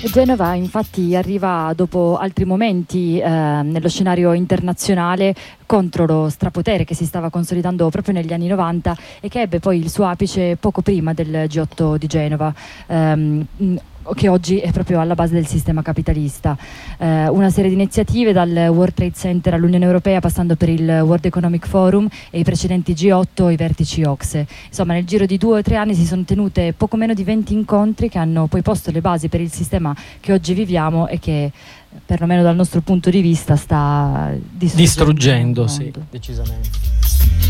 Genova infatti arriva dopo altri momenti nello scenario internazionale contro lo strapotere che si stava consolidando proprio negli anni 90 e che ebbe poi il suo apice poco prima del G8 di Genova, che oggi è proprio alla base del sistema capitalista. Una serie di iniziative dal World Trade Center all'Unione Europea, passando per il World Economic Forum e i precedenti G8 e i vertici OCSE. Insomma, nel giro di 2 o 3 anni si sono tenute poco meno di 20 incontri che hanno poi posto le basi per il sistema che oggi viviamo e che, perlomeno dal nostro punto di vista, sta distruggendo, sì, decisamente.